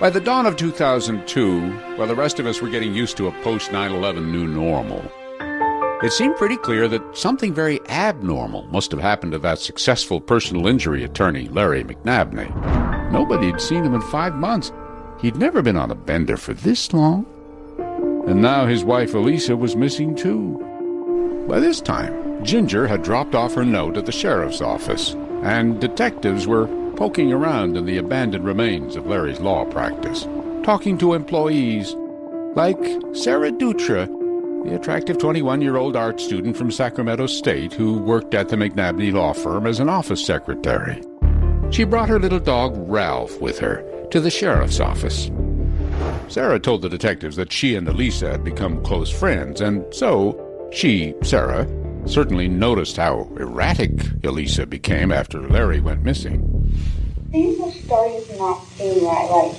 By the dawn of 2002, while the rest of us were getting used to a post-9/11 new normal, it seemed pretty clear that something very abnormal must have happened to that successful personal injury attorney, Larry McNabney. Nobody had seen him in 5 months. He'd never been on a bender for this long. And now his wife, Elisa, was missing too. By this time, Ginger had dropped off her note at the sheriff's office, and detectives were poking around in the abandoned remains of Larry's law practice, talking to employees like Sarah Dutra, the attractive 21-year-old art student from Sacramento State who worked at the McNabney law firm as an office secretary. She brought her little dog Ralph with her to the sheriff's office. Sarah told the detectives that she and Elisa had become close friends, and so she, Sarah, certainly noticed how erratic Elisa became after Larry went missing. Things were starting to not seem right. Like,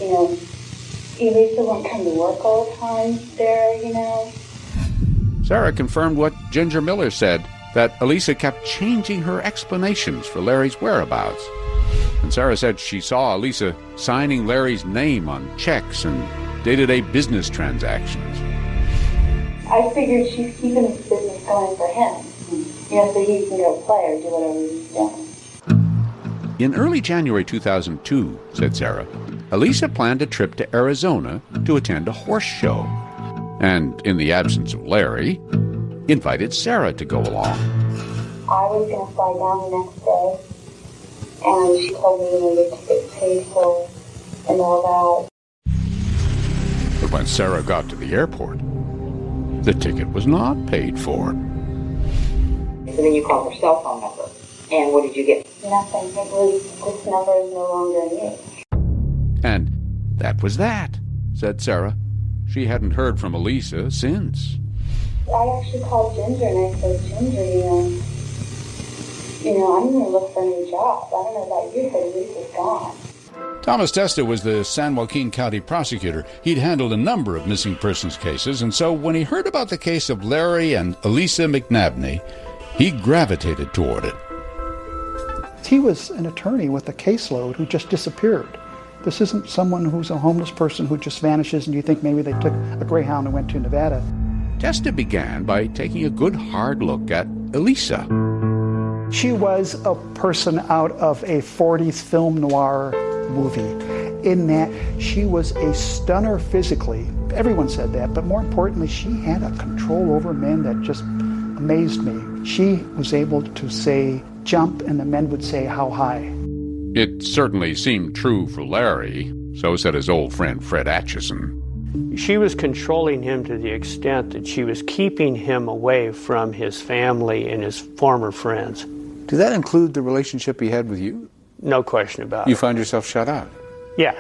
Elisa wouldn't come to work all the time there, Sarah confirmed what Ginger Miller said, that Elisa kept changing her explanations for Larry's whereabouts. And Sarah said she saw Elisa signing Larry's name on checks and day-to-day business transactions. I figured she's keeping his business going for him, so he can go play or do whatever he's doing. In early January 2002, said Sarah, Elisa planned a trip to Arizona to attend a horse show, and in the absence of Larry, invited Sarah to go along. I was going to fly down the next day, and she told me the ticket paid for and all that. But when Sarah got to the airport, the ticket was not paid for. So then you called her cell phone number. And what did you get? Nothing. It was, this number is no longer in use. And that was that, said Sarah. She hadn't heard from Elisa since. I actually called Ginger and I said, Ginger, I'm going to look for a new job. I don't know about you, but Elisa's gone. Thomas Testa was the San Joaquin County prosecutor. He'd handled a number of missing persons cases, and so when he heard about the case of Larry and Elisa McNabney, he gravitated toward it. He was an attorney with a caseload who just disappeared. This isn't someone who's a homeless person who just vanishes and you think maybe they took a Greyhound and went to Nevada. Testa began by taking a good hard look at Elisa. She was a person out of a 40s film noir movie, in that she was a stunner physically. Everyone said that, but more importantly, she had a control over men that just amazed me. She was able to say, jump, and the men would say, how high? It certainly seemed true for Larry, so said his old friend Fred Atchison. She was controlling him to the extent that she was keeping him away from his family and his former friends. Did that include the relationship he had with you? No question about it. You found yourself shut out? Yeah.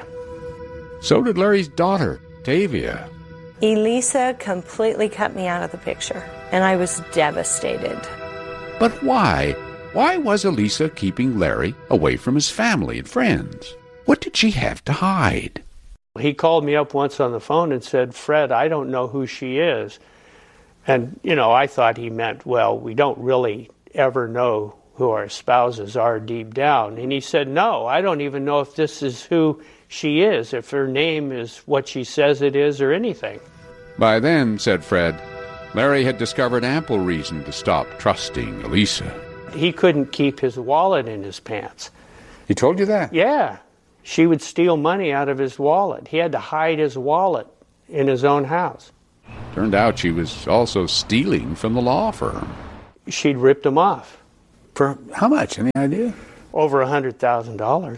So did Larry's daughter, Tavia. Elisa completely cut me out of the picture, and I was devastated. But why? Why was Elisa keeping Larry away from his family and friends? What did she have to hide? He called me up once on the phone and said, Fred, I don't know who she is. And, I thought he meant, well, we don't really ever know who our spouses are deep down. And he said, no, I don't even know if this is who she is, if her name is what she says it is or anything. By then, said Fred, Larry had discovered ample reason to stop trusting Elisa. He couldn't keep his wallet in his pants. He told you that? Yeah. She would steal money out of his wallet. He had to hide his wallet in his own house. Turned out she was also stealing from the law firm. She'd ripped him off. For how much? Any idea? Over $100,000.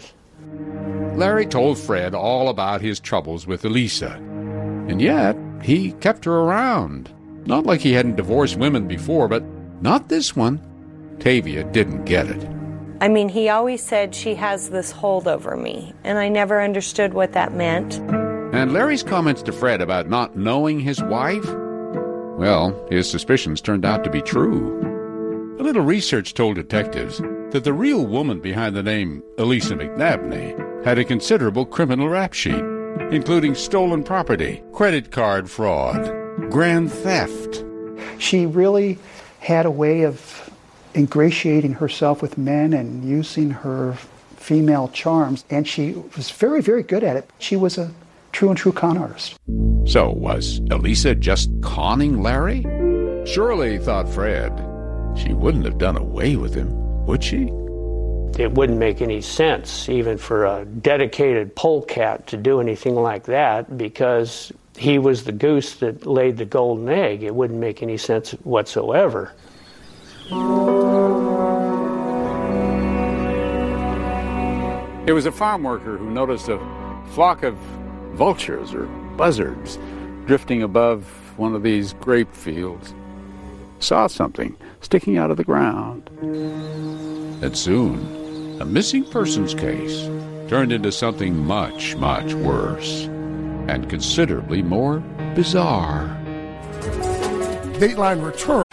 Larry told Fred all about his troubles with Elisa. And yet, he kept her around. Not like he hadn't divorced women before, but not this one. Tavia didn't get it. I mean, he always said she has this hold over me, and I never understood what that meant. And Larry's comments to Fred about not knowing his wife? Well, his suspicions turned out to be true. A little research told detectives that the real woman behind the name Elisa McNabney had a considerable criminal rap sheet, including stolen property, credit card fraud, grand theft. She really had a way of ingratiating herself with men and using her female charms, and she was very, very good at it. She was a true and true con artist. So was Elisa just conning Larry? Surely, thought Fred, she wouldn't have done away with him, would she? It wouldn't make any sense even for a dedicated polecat to do anything like that, because he was the goose that laid the golden egg. It wouldn't make any sense whatsoever. It was a farm worker who noticed a flock of vultures or buzzards drifting above one of these grape fields. Saw something sticking out of the ground. And soon, a missing persons case turned into something much, much worse and considerably more bizarre. Dateline returned